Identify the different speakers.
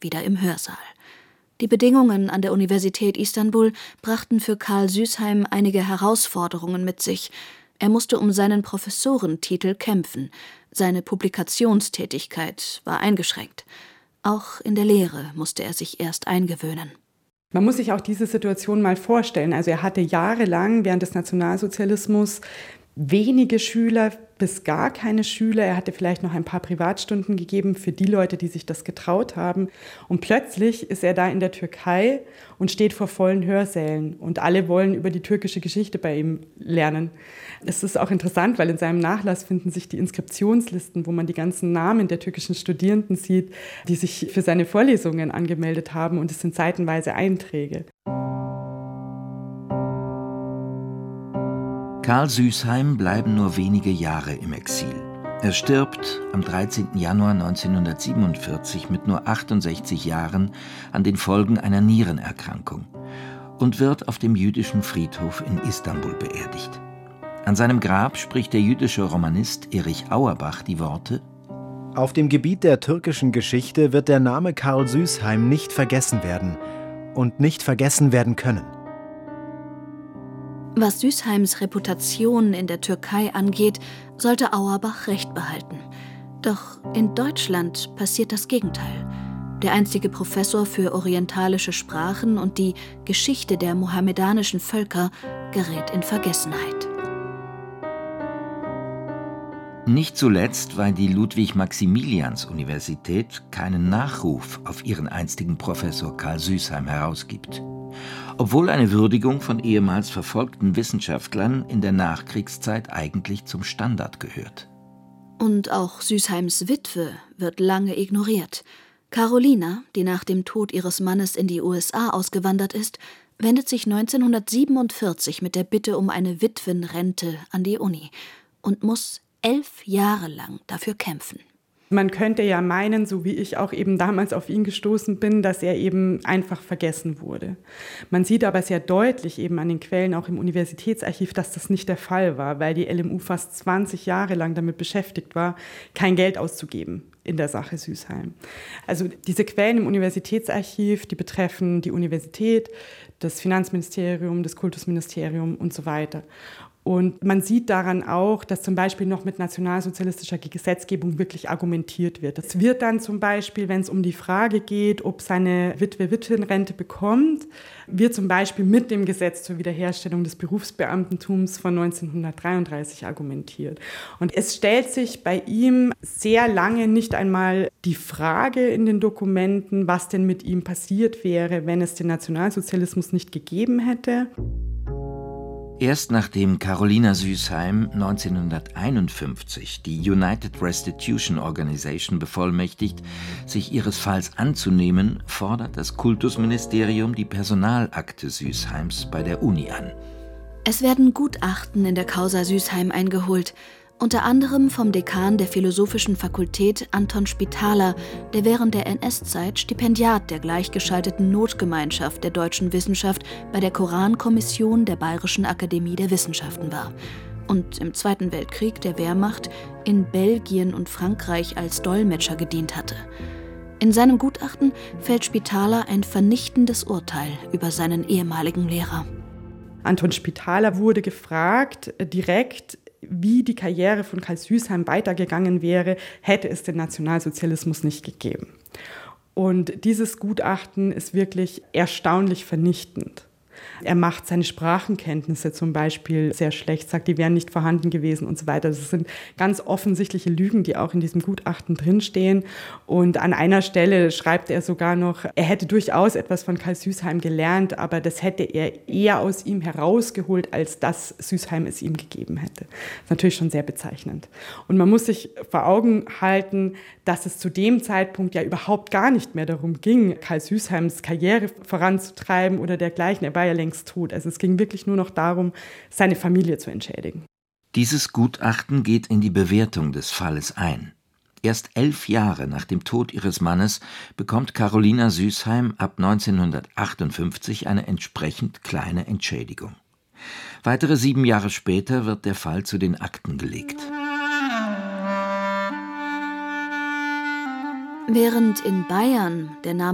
Speaker 1: wieder im Hörsaal. Die Bedingungen an der Universität Istanbul brachten für Karl Süßheim einige Herausforderungen mit sich. Er musste um seinen Professorentitel kämpfen. Seine Publikationstätigkeit war eingeschränkt. Auch in der Lehre musste er sich erst eingewöhnen.
Speaker 2: Man muss sich auch diese Situation mal vorstellen. Also er hatte jahrelang während des Nationalsozialismus wenige Schüler bis gar keine Schüler. Er hatte vielleicht noch ein paar Privatstunden gegeben für die Leute, die sich das getraut haben. Und plötzlich ist er da in der Türkei und steht vor vollen Hörsälen. Und alle wollen über die türkische Geschichte bei ihm lernen. Es ist auch interessant, weil in seinem Nachlass finden sich die Inskriptionslisten, wo man die ganzen Namen der türkischen Studierenden sieht, die sich für seine Vorlesungen angemeldet haben. Und es sind seitenweise Einträge.
Speaker 3: Karl Süßheim bleiben nur wenige Jahre im Exil. Er stirbt am 13. Januar 1947 mit nur 68 Jahren an den Folgen einer Nierenerkrankung und wird auf dem jüdischen Friedhof in Istanbul beerdigt. An seinem Grab spricht der jüdische Romanist Erich Auerbach die Worte:
Speaker 4: Auf dem Gebiet der türkischen Geschichte wird der Name Karl Süßheim nicht vergessen werden und nicht vergessen werden können.
Speaker 1: Was Süßheims Reputation in der Türkei angeht, sollte Auerbach recht behalten. Doch in Deutschland passiert das Gegenteil. Der einstige Professor für orientalische Sprachen und die Geschichte der mohammedanischen Völker gerät in Vergessenheit.
Speaker 3: Nicht zuletzt, weil die Ludwig-Maximilians-Universität keinen Nachruf auf ihren einstigen Professor Karl Süßheim herausgibt. Obwohl eine Würdigung von ehemals verfolgten Wissenschaftlern in der Nachkriegszeit eigentlich zum Standard gehört.
Speaker 1: Und auch Süßheims Witwe wird lange ignoriert. Carolina, die nach dem Tod ihres Mannes in die USA ausgewandert ist, wendet sich 1947 mit der Bitte um eine Witwenrente an die Uni und muss 11 Jahre lang dafür kämpfen.
Speaker 2: Man könnte ja meinen, so wie ich auch eben damals auf ihn gestoßen bin, dass er eben einfach vergessen wurde. Man sieht aber sehr deutlich eben an den Quellen, auch im Universitätsarchiv, dass das nicht der Fall war, weil die LMU fast 20 Jahre lang damit beschäftigt war, kein Geld auszugeben in der Sache Süßheim. Also diese Quellen im Universitätsarchiv, die betreffen die Universität, das Finanzministerium, das Kultusministerium und so weiter. Und man sieht daran auch, dass zum Beispiel noch mit nationalsozialistischer Gesetzgebung wirklich argumentiert wird. Das wird dann zum Beispiel, wenn es um die Frage geht, ob seine Witwe Witwenrente bekommt, wird zum Beispiel mit dem Gesetz zur Wiederherstellung des Berufsbeamtentums von 1933 argumentiert. Und es stellt sich bei ihm sehr lange nicht einmal die Frage in den Dokumenten, was denn mit ihm passiert wäre, wenn es den Nationalsozialismus nicht gegeben hätte.
Speaker 3: Erst nachdem Carolina Süßheim 1951 die United Restitution Organization bevollmächtigt, sich ihres Falls anzunehmen, fordert das Kultusministerium die Personalakte Süßheims bei der Uni an.
Speaker 1: Es werden Gutachten in der Causa Süßheim eingeholt, unter anderem vom Dekan der Philosophischen Fakultät Anton Spitaler, der während der NS-Zeit Stipendiat der gleichgeschalteten Notgemeinschaft der deutschen Wissenschaft bei der Korankommission der Bayerischen Akademie der Wissenschaften war und im Zweiten Weltkrieg der Wehrmacht in Belgien und Frankreich als Dolmetscher gedient hatte. In seinem Gutachten fällt Spitaler ein vernichtendes Urteil über seinen ehemaligen Lehrer.
Speaker 2: Anton Spitaler wurde gefragt, direkt, wie die Karriere von Karl Süßheim weitergegangen wäre, hätte es den Nationalsozialismus nicht gegeben. Und dieses Gutachten ist wirklich erstaunlich vernichtend. Er macht seine Sprachenkenntnisse zum Beispiel sehr schlecht, sagt, die wären nicht vorhanden gewesen und so weiter. Das sind ganz offensichtliche Lügen, die auch in diesem Gutachten drinstehen. Und an einer Stelle schreibt er sogar noch, er hätte durchaus etwas von Karl Süßheim gelernt, aber das hätte er eher aus ihm herausgeholt, als dass Süßheim es ihm gegeben hätte. Das ist natürlich schon sehr bezeichnend. Und man muss sich vor Augen halten, dass es zu dem Zeitpunkt ja überhaupt gar nicht mehr darum ging, Karl Süßheims Karriere voranzutreiben oder dergleichen. Er war ja längst tot. Also es ging wirklich nur noch darum, seine Familie zu entschädigen.
Speaker 3: Dieses Gutachten geht in die Bewertung des Falles ein. Erst 11 Jahre nach dem Tod ihres Mannes bekommt Carolina Süßheim ab 1958 eine entsprechend kleine Entschädigung. Weitere 7 Jahre später wird der Fall zu den Akten gelegt.
Speaker 1: Während in Bayern der Name